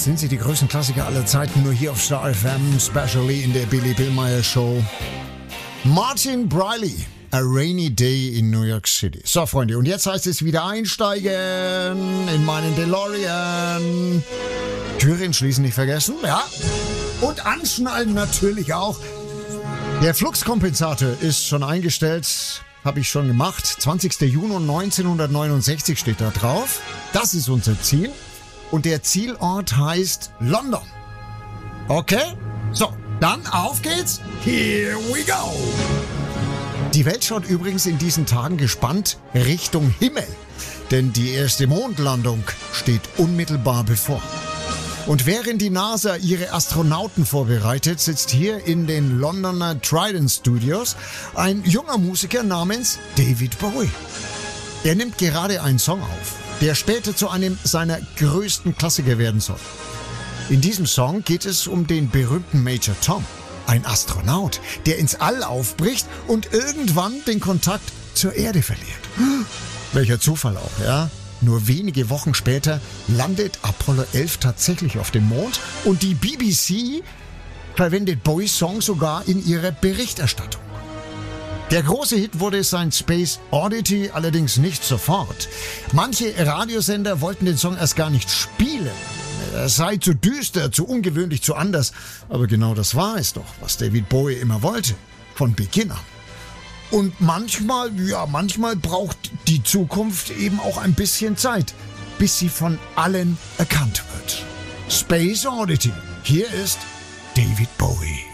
sind sie die größten Klassiker aller Zeiten, nur hier auf Star FM, specially in der Billy Billmeyer Show. Martin Briley, A Rainy Day in New York City. So, Freunde, und jetzt heißt es wieder einsteigen in meinen DeLorean. Türen schließen nicht vergessen, ja. Und anschnallen natürlich auch. Der Fluxkompensator ist schon eingestellt, habe ich schon gemacht. 20. Juni 1969 steht da drauf. Das ist unser Ziel. Und der Zielort heißt London. Okay? So, dann auf geht's. Here we go. Die Welt schaut übrigens in diesen Tagen gespannt Richtung Himmel. Denn die erste Mondlandung steht unmittelbar bevor. Und während die NASA ihre Astronauten vorbereitet, sitzt hier in den Londoner Trident Studios ein junger Musiker namens David Bowie. Er nimmt gerade einen Song auf, der später zu einem seiner größten Klassiker werden soll. In diesem Song geht es um den berühmten Major Tom, ein Astronaut, der ins All aufbricht und irgendwann den Kontakt zur Erde verliert. Welcher Zufall auch, ja? Nur wenige Wochen später landet Apollo 11 tatsächlich auf dem Mond und die BBC verwendet Bowies Song sogar in ihrer Berichterstattung. Der große Hit wurde sein Space Oddity allerdings nicht sofort. Manche Radiosender wollten den Song erst gar nicht spielen. Er sei zu düster, zu ungewöhnlich, zu anders. Aber genau das war es doch, was David Bowie immer wollte. Von Beginn an. Und manchmal braucht die Zukunft eben auch ein bisschen Zeit, bis sie von allen erkannt wird. Space Oddity. Hier ist David Bowie.